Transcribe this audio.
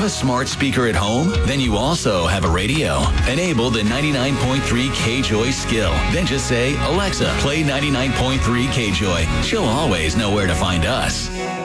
a smart speaker at home? Then you also have a radio. Enable the 99.3 KJOY skill. Then just say, Alexa, play 99.3 KJOY. She'll always know where to find us.